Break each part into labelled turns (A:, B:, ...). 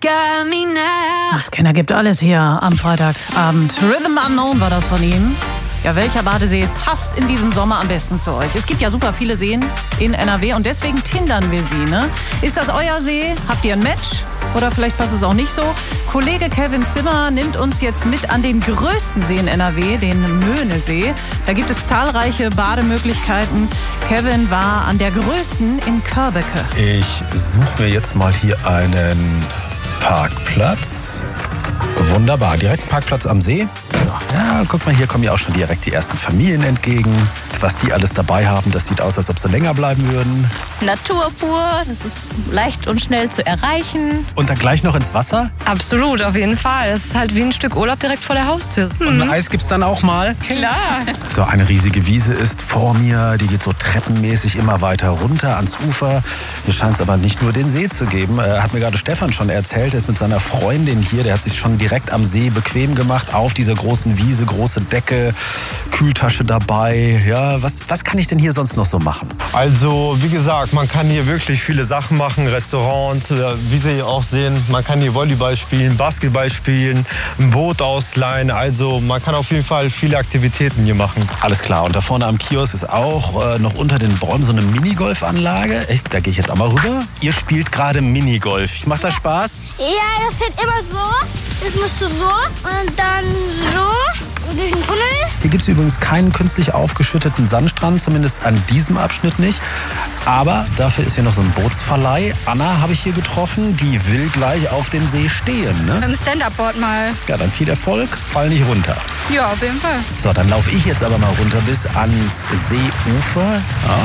A: got me now.
B: Das Kenner gibt alles hier am Freitagabend. Rhythm Unknown war das von ihm. Ja, welcher Badesee passt in diesem Sommer am besten zu euch? Es gibt ja super viele Seen in NRW und deswegen tindern wir sie, ne? Ist das euer See? Habt ihr ein Match? Oder vielleicht passt es auch nicht so. Kollege Kevin Zimmer nimmt uns jetzt mit an den größten See in NRW, den Möhnesee. Da gibt es zahlreiche Bademöglichkeiten. Kevin war an der größten in Körbecke.
C: Ich suche mir jetzt mal hier einen Parkplatz. Wunderbar, direkt ein Parkplatz am See. So, ja, guck mal, hier kommen ja auch schon direkt die ersten Familien entgegen. Was die alles dabei haben, das sieht aus, als ob sie länger bleiben würden.
D: Natur pur, das ist leicht und schnell zu erreichen.
C: Und dann gleich noch ins Wasser?
E: Absolut, auf jeden Fall. Das ist halt wie ein Stück Urlaub direkt vor der Haustür.
C: Und ein Eis gibt's dann auch mal?
E: Klar.
C: So, eine riesige Wiese ist vor mir. Die geht so treppenmäßig immer weiter runter ans Ufer. Hier scheint es aber nicht nur den See zu geben. Hat mir gerade Stefan schon erzählt. Er ist mit seiner Freundin hier. Der hat sich schon direkt am See bequem gemacht. Auf dieser großen Wiese, große Decke, Kühltasche dabei. Ja, was kann ich denn hier sonst noch so machen?
F: Also, wie gesagt, man kann hier wirklich viele Sachen machen. Restaurants, wie Sie auch sehen. Man kann hier Volleyball spielen, Basketball spielen, ein Boot ausleihen. Also, man kann auf jeden Fall viele Aktivitäten hier machen.
C: Alles klar. Und da vorne am Kiosk ist auch noch unter den Bäumen so eine Minigolfanlage. Da gehe ich jetzt auch mal rüber. Ihr spielt gerade Minigolf. Macht das Spaß?
G: Ja, das wird immer so. Das musst du so und dann so durch den Tunnel.
C: Hier gibt es übrigens keinen künstlich aufgeschütteten Sandstrand, zumindest an diesem Abschnitt nicht. Aber dafür ist hier noch so ein Bootsverleih. Anna habe ich hier getroffen, die will gleich auf dem See stehen. Ne?
E: Mit dem Stand-Up-Board mal.
C: Ja, dann viel Erfolg, fall nicht runter.
E: Ja, auf jeden Fall.
C: So, dann laufe ich jetzt aber mal runter bis ans Seeufer. Ja.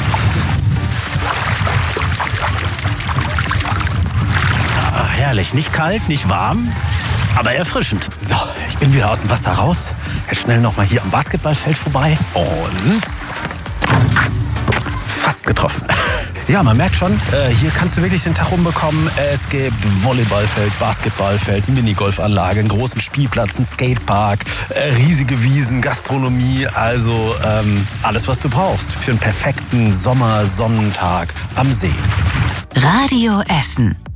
C: Ah, herrlich, nicht kalt, nicht warm, aber erfrischend. So, ich bin wieder aus dem Wasser raus. Jetzt schnell noch mal hier am Basketballfeld vorbei und fast getroffen. Ja, man merkt schon, hier kannst du wirklich den Tag rumbekommen. Es gibt Volleyballfeld, Basketballfeld, Minigolfanlage, einen großen Spielplatz, einen Skatepark, riesige Wiesen, Gastronomie. Also alles, was du brauchst für einen perfekten Sommersonnentag am See.
A: Radio Essen.